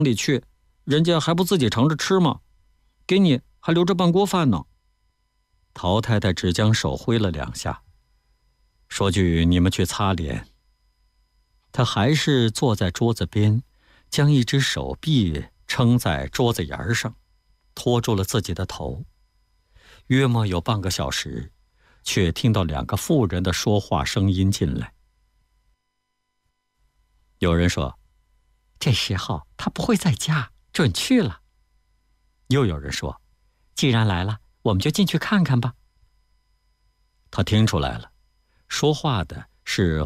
里去，人家还不自己尝着吃吗？给你还留着半锅饭呢。陶太太只将手挥了2下，说句你们去擦脸。她还是坐在桌子边，将一只手臂撑在桌子沿上，托住了自己的头。约莫有半个小时，却听到2个妇人的说话声音进来。有人说，这时候他不会在家，准去了。又有人说，既然来了，我们就进去看看吧。他听出来了，说话的是